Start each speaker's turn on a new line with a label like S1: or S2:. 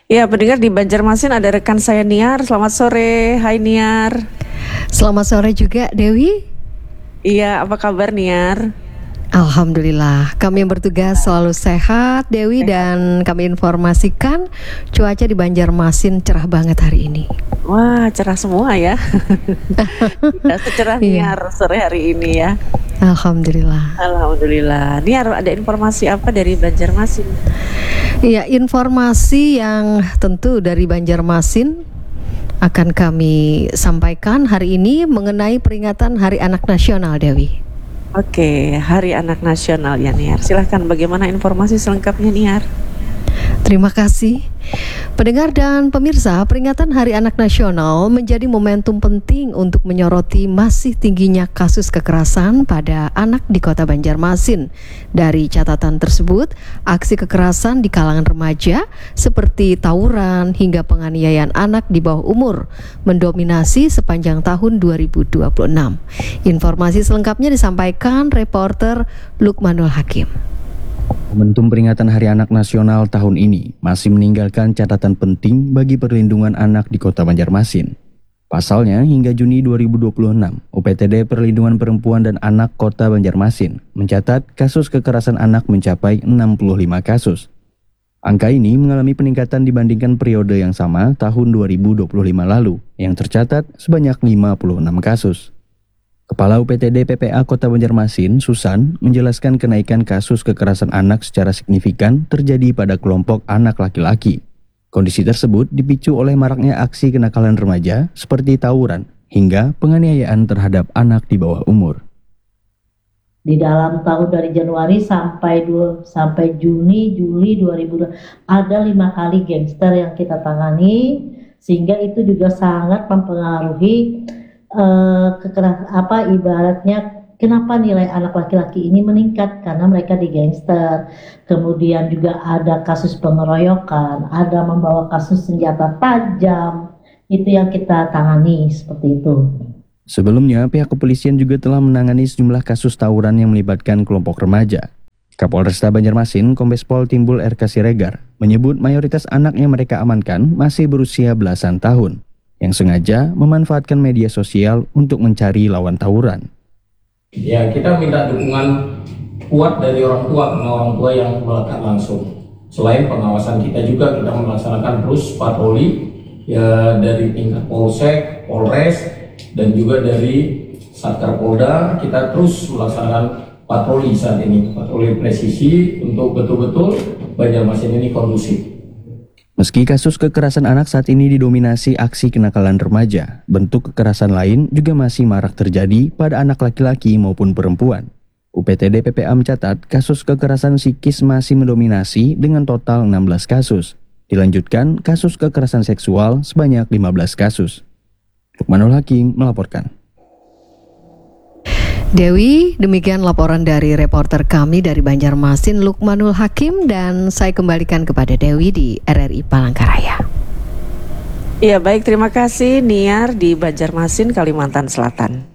S1: Ya, pendengar di Banjarmasin ada rekan saya Niar. Selamat sore, hai Niar.
S2: Selamat sore juga Dewi.
S1: Iya, apa kabar Niar?
S2: Alhamdulillah, kami yang bertugas selalu sehat Dewi, dan kami informasikan cuaca di Banjarmasin cerah banget hari ini.
S1: Wah, cerah semua ya. Ya, secerah
S2: Iya.
S1: Niar sore hari ini ya.
S2: Alhamdulillah.
S1: Alhamdulillah. Niar, ada informasi apa dari Banjarmasin?
S2: Iya, informasi yang tentu dari Banjarmasin akan kami sampaikan hari ini mengenai peringatan Hari Anak Nasional, Dewi.
S1: Oke, Hari Anak Nasional ya Niar. Silahkan, bagaimana informasi selengkapnya Niar?
S2: Terima kasih. Pendengar dan pemirsa, peringatan Hari Anak Nasional menjadi momentum penting untuk menyoroti masih tingginya kasus kekerasan pada anak di Kota Banjarmasin. Dari catatan tersebut, aksi kekerasan di kalangan remaja seperti tawuran hingga penganiayaan anak di bawah umur mendominasi sepanjang tahun 2026. Informasi selengkapnya disampaikan reporter Lukmanul Hakim.
S3: Momentum peringatan Hari Anak Nasional tahun ini masih meninggalkan catatan penting bagi perlindungan anak di Kota Banjarmasin. Pasalnya, hingga Juni 2026, UPTD Perlindungan Perempuan dan Anak Kota Banjarmasin mencatat kasus kekerasan anak mencapai 65 kasus. Angka ini mengalami peningkatan dibandingkan periode yang sama tahun 2025 lalu, yang tercatat sebanyak 56 kasus. Kepala UPTD PPA Kota Banjarmasin, Susan, menjelaskan kenaikan kasus kekerasan anak secara signifikan terjadi pada kelompok anak laki-laki. Kondisi tersebut dipicu oleh maraknya aksi kenakalan remaja seperti tawuran hingga penganiayaan terhadap anak di bawah umur.
S4: Di dalam tahun dari Januari sampai Juni, Juli 2002 ada 5 kali gangster yang kita tangani, sehingga itu juga sangat mempengaruhi ibaratnya kenapa nilai anak laki-laki ini meningkat, karena mereka di gangster. Kemudian juga ada kasus pengeroyokan, ada membawa kasus senjata tajam, itu yang kita tangani seperti itu.
S3: Sebelumnya, pihak kepolisian juga telah menangani sejumlah kasus tawuran yang melibatkan kelompok remaja. Kapolresta Banjarmasin, Kombes Pol Timbul RK Siregar, menyebut mayoritas anak yang mereka amankan masih berusia belasan tahun, yang sengaja memanfaatkan media sosial untuk mencari lawan tawuran.
S5: Ya, kita minta dukungan kuat dari orang tua, karena orang tua yang melekat langsung. Selain pengawasan kita juga, kita melaksanakan terus patroli ya, dari tingkat Polsek, Polres, dan juga dari Satker Polda. Kita terus melaksanakan patroli saat ini, patroli presisi untuk betul-betul Banjarmasin ini kondusif.
S3: Meski kasus kekerasan anak saat ini didominasi aksi kenakalan remaja, bentuk kekerasan lain juga masih marak terjadi pada anak laki-laki maupun perempuan. UPTD PPA mencatat kasus kekerasan psikis masih mendominasi dengan total 16 kasus. Dilanjutkan kasus kekerasan seksual sebanyak 15 kasus. Lukmanul Hakim melaporkan.
S2: Dewi, demikian laporan dari reporter kami dari Banjarmasin, Lukmanul Hakim, dan saya kembalikan kepada Dewi di RRI Palangkaraya.
S1: Iya, baik, terima kasih Niar di Banjarmasin, Kalimantan Selatan.